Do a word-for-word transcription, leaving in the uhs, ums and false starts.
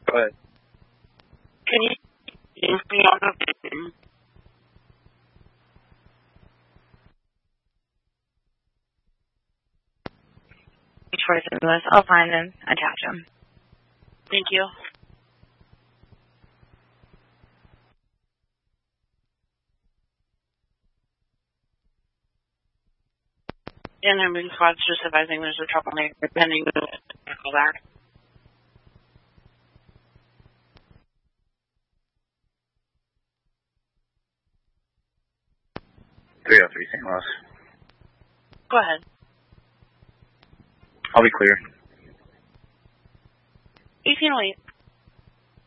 Go ahead. Can you use me on the phone? Choices list. I'll find them. Attach them. Thank you. And their moving squad's just advising there's a troublemaker pending the vehicle there. three oh three Saint Louis. Go ahead. I'll be clear. eighteen oh eight.